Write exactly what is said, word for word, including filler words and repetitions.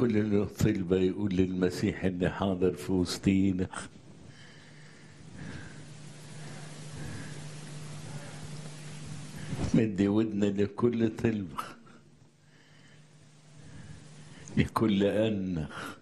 كل له طلبة يقول للمسيح اللي حاضر في وسطينا. مدي ودنا لكل طلبة، لكل أن